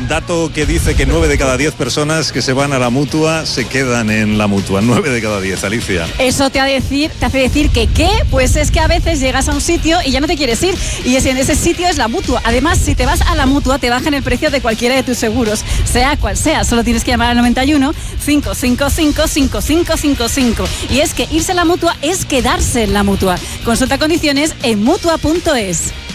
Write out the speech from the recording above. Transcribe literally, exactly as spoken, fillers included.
dato que dice que nueve de cada diez personas que se van a la Mutua se quedan en la Mutua. nueve de cada diez, Alicia. Eso te, ha decir, te hace decir que ¿qué? Pues es que a veces llegas a un sitio y ya no te quieres ir. Y ese, en ese sitio es la Mutua. Además, si te vas a la Mutua, te bajan el precio de cualquiera de tus seguros, sea cual sea. Solo tienes que llamar al noventa y uno, cinco cinco cinco, cinco cinco cinco cinco. Y es que irse a la Mutua es quedarse en la Mutua. Consulta condiciones en mutua punto es.